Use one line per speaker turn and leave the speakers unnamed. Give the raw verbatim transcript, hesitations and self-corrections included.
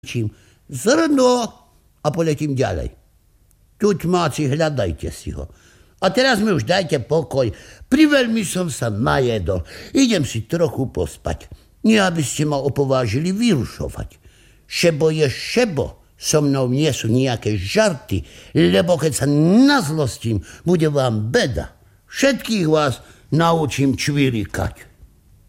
čím zrno a poletím ďalej. Tuťmáci, hľadajte si ho. A teraz mi už dajte pokoj. Priveľmi som sa najedol. Idem si trochu pospať. Nie, aby ste ma opovážili vyrušovať. Šebo je šebo. So mnou nie sú nejaké žarty, lebo keď sa nazlostím, bude vám beda. Všetkých vás naučím čvirikať.